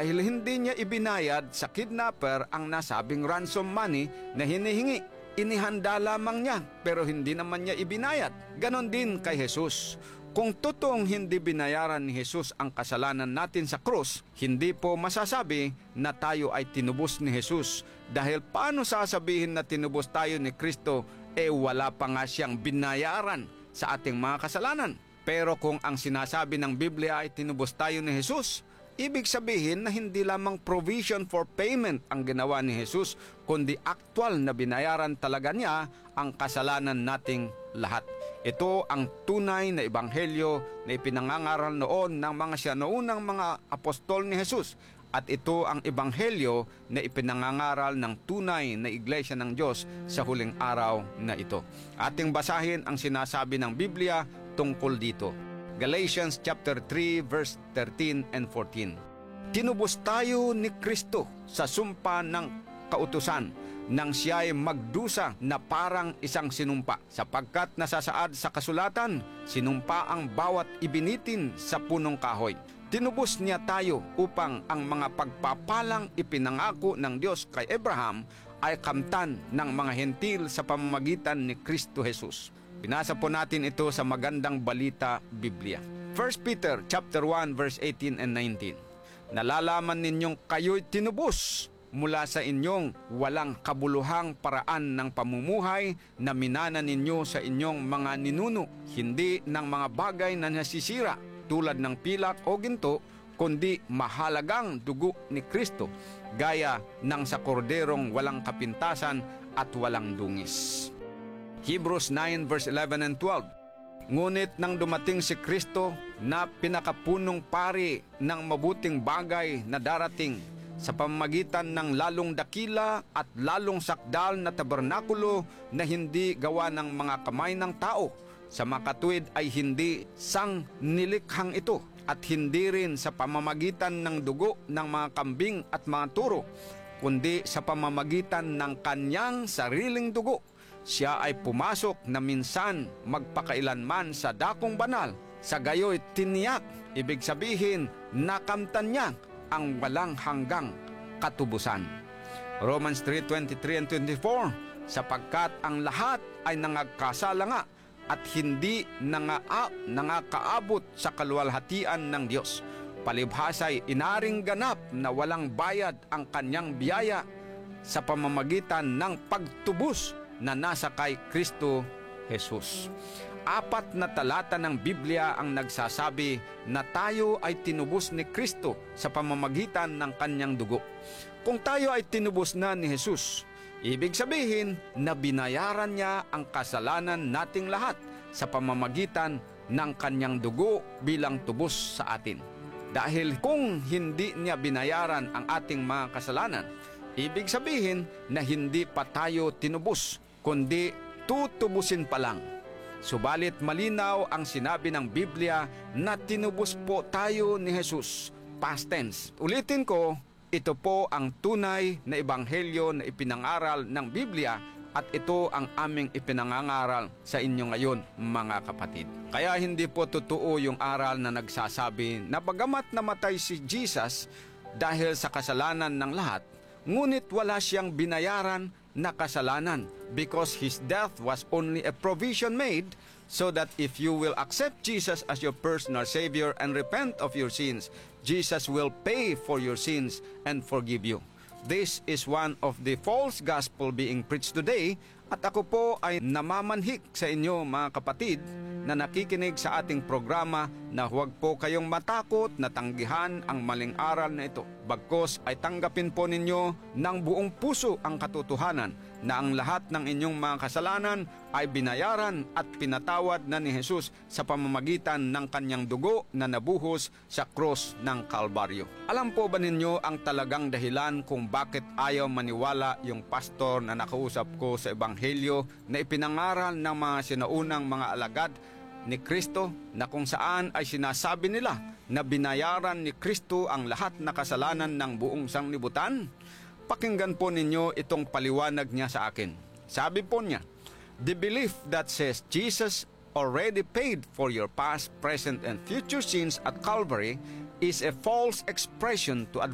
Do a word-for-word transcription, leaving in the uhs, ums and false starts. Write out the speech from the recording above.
dahil hindi niya ibinayad sa kidnapper ang nasabing ransom money na hinihingi. Inihanda lamang niya pero hindi naman niya ibinayad. Ganon din kay Jesus. Kung totoong hindi binayaran ni Jesus ang kasalanan natin sa krus, hindi po masasabi na tayo ay tinubos ni Jesus. Dahil paano sasabihin na tinubos tayo ni Kristo, eh wala pa nga siyang binayaran sa ating mga kasalanan. Pero kung ang sinasabi ng Biblia ay tinubos tayo ni Jesus, ibig sabihin na hindi lamang provision for payment ang ginawa ni Jesus, kundi aktual na binayaran talaga niya ang kasalanan nating lahat. Ito ang tunay na ebanghelyo na ipinangangaral noon ng mga sinaunang mga apostol ni Jesus. At ito ang ebanghelyo na ipinangangaral ng tunay na iglesia ng Diyos sa huling araw na ito. Ating basahin ang sinasabi ng Biblia tungkol dito. Galatians chapter three verse thirteen and fourteen. Tinubos tayo ni Kristo sa sumpa ng kautusan nang siya ay magdusa na parang isang sinumpa, sapagkat nasasaad sa kasulatan, sinumpa ang bawat ibinitin sa punong kahoy. Tinubos niya tayo upang ang mga pagpapalang ipinangako ng Diyos kay Abraham ay kamtan ng mga hentil sa pamamagitan ni Kristo Jesus. Binasa po natin ito sa Magandang Balita Biblia. First Peter chapter one verse eighteen and nineteen. Nalalaman ninyong kayo'y tinubos mula sa inyong walang kabuluhang paraan ng pamumuhay na minana ninyo sa inyong mga ninuno, hindi ng mga bagay na nasisira tulad ng pilak o ginto, kundi mahalagang dugo ni Kristo, gaya ng sa korderong walang kapintasan at walang dungis. Hebrews nine verse eleven and twelve. Ngunit nang dumating si Kristo na pinakapunong pari ng mabuting bagay na darating sa pamamagitan ng lalong dakila at lalong sakdal na tabernakulo na hindi gawa ng mga kamay ng tao, sa makatuwid ay hindi sang nilikhang ito at hindi rin sa pamamagitan ng dugo ng mga kambing at mga turo, kundi sa pamamagitan ng kanyang sariling dugo. Siya ay pumasok na minsan magpakailanman sa dakong banal. Sa gayo'y tiniyak, ibig sabihin nakamtan niya ang walang hanggang katubusan. Romans three twenty-three and twenty-four. Sapagkat ang lahat ay nangagkasala nga at hindi nanga nangakaabot sa kaluwalhatian ng Diyos. Palibhasa'y inaring ganap na walang bayad ang kanyang biyaya sa pamamagitan ng pagtubos na nasa kay Kristo Jesus. Apat na talata ng Biblia ang nagsasabi na tayo ay tinubos ni Kristo sa pamamagitan ng kanyang dugo. Kung tayo ay tinubos na ni Jesus, ibig sabihin na binayaran niya ang kasalanan nating lahat sa pamamagitan ng kanyang dugo bilang tubos sa atin. Dahil kung hindi niya binayaran ang ating mga kasalanan, ibig sabihin na hindi pa tayo tinubos, kundi tutubusin pa lang. Subalit malinaw ang sinabi ng Biblia na tinubos po tayo ni Jesus. Past tense. Ulitin ko, ito po ang tunay na ebanghelyo na ipinangaral ng Biblia at ito ang aming ipinangangaral sa inyo ngayon, mga kapatid. Kaya hindi po totoo yung aral na nagsasabi na bagamat namatay si Jesus dahil sa kasalanan ng lahat, ngunit wala siyang binayaran na kasalanan, because his death was only a provision made so that if you will accept Jesus as your personal Savior and repent of your sins, Jesus will pay for your sins and forgive you. This is one of the false gospel being preached today, at ako po ay namamanhik sa inyo, mga kapatid, na nakikinig sa ating programa na huwag po kayong matakot na tanggihan ang maling aral na ito. Bagkus ay tanggapin po ninyo ng buong puso ang katotohanan na ang lahat ng inyong mga kasalanan ay binayaran at pinatawad na ni Jesus sa pamamagitan ng kanyang dugo na nabuhos sa krus ng Kalbaryo. Alam po ba ninyo ang talagang dahilan kung bakit ayaw maniwala yung pastor na nakausap ko sa ebanghelyo na ipinangaral ng mga sinaunang mga alagad ni Kristo, na kung saan ay sinasabi nila na binayaran ni Kristo ang lahat na kasalanan ng buong sanglibutan? Pakinggan po ninyo itong paliwanag niya sa akin. Sabi po niya, the belief that says Jesus already paid for your past, present, and future sins at Calvary is a false expression to